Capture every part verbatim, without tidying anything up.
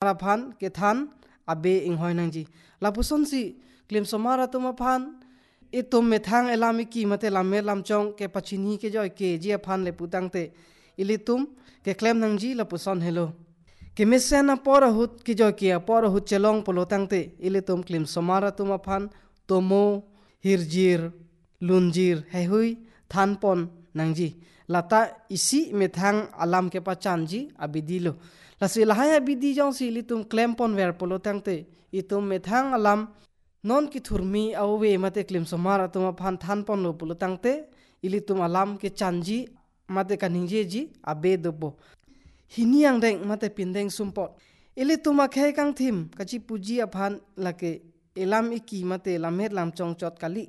phan ke than abe ing hoi nang ji lapuson si klim somara tuma phan itum me thang elami ki mate lamme lam chong ke pachini ke joy ke ji phan le putang te ilitum ke klem nang ji lapuson hello ke mesena pora hut ki joy ke pora hut chelong polotang te ilitum klim somara tuma phan tomo hirjir lunjir hehui than pon nang ji lata isi me thang alam ke pachan ji abidilo lasi lahaya bidi jong si litum klem pon ver polotang te itum me thang alam non ki thurmi awe mate klim somara tuma phan than pon lo polotang te ilitum alam ke chanji mate kaningje ji abe dobo hiniang deng mate pindeng sumpot ilitum akhe kang thim kachi puji aphan lake elam iki mate lamhet lam chong chot kali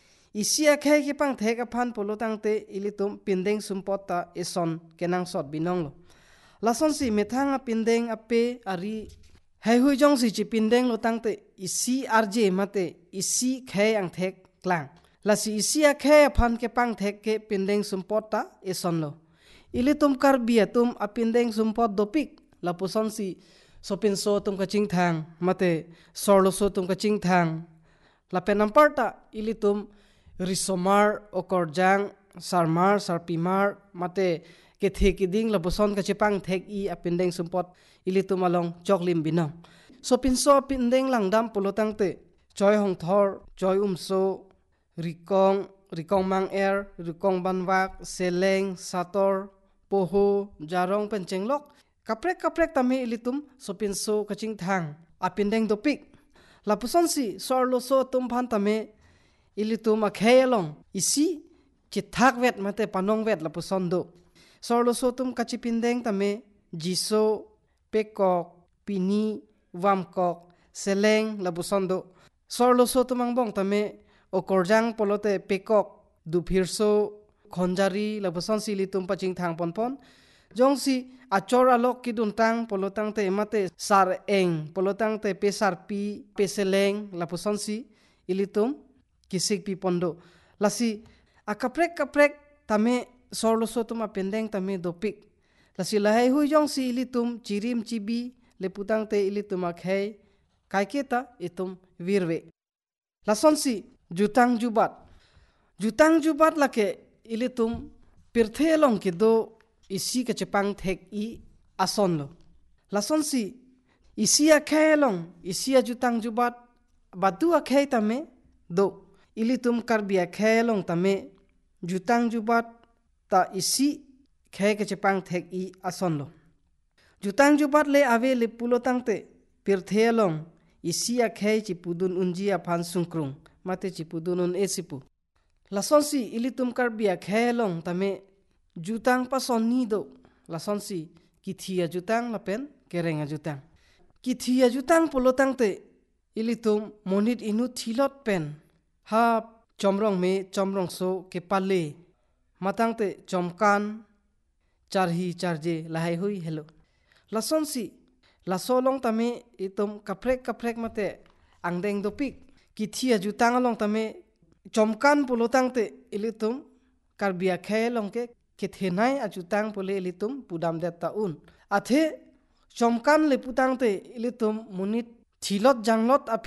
isia khe ki pang thek aphan polotang te ilitum pindeng sumpot ta eson kenang sot binong lo lason si methanga pindeng ape ari hai hui jong si chi pindeng lo tang te isi arje mate isi khe ang thek klang lasi isia khe aphan ke pang thek ke pindeng sumpot ta eson lo ilitum karbia tum apindeng sumpot dopik lapuson si sopin so tum ka ching thang mate sorlo so tum ka ching thang lapenam parta ilitum risomar okorjang sarmar sarpimar mate ke thekiding lapuson ka chipang thek i apindeng sumpot ilitum along choklim binong sopin so apindeng langdam polotang te choi hong thor choi umso rikong rikong mang er rikong banwak seleng sator poho jarong penchenglok kaprek kaprek tame ilitum sopin so kaching thang apindeng dopik lapuson si sorlo so tum phan tame ilitum akhelong isi chithak vet mate panong vet lapuson do sorlo so tum kachipindeng tame jiso pekok pini wamkok seleng lapuson do sorlo so tumang bong tame okorjang polote pekok duphirso khonjari lapuson si ilitum paching thang ponpon jongsi achor alok kidun tang polotang te mate sar eng polotang te pesar pi peseleng lapuson si ilitum kisik pi pondo lasi akaprek kaprek tame sorlo so tuma pendeng tame dopik lasi lahai hui jongsi ilitum chirim chibi leputang te ilitum akhai kaiketa itum virwe lason si jutang jubat jutang jubat lake ilitum pirthelong kido isi ka chepang thek i ason lo lason si isia khelong isia jutang jubat batu akhai tame do ilitum karbia khelong tame jutang jubat ta isi khe ka chepang thek i ason lo jutang jubat le ave le pulotang te pirthelong isia khe chi pudun unjia phan sungkrung mate chi pudun un esipu lason si ilitum karbia khelong tame jutang pason ni do lason si kithia jutang lapen kerenga jutang kithia jutang polotang te ilitum monit inu thilot pen ha chomrong me chomrong so ke pale matang te chomkan charhi charje lahai hui hello lason si lasolong tame itum kaprek kaprek mate angdeng dopik kithia jutang along tame chomkan polotang te ilitum karbia khelong ke kethenai ajutang pole ilitum pudam detta un athe chomkan le putang te ilitum munit thilot janglot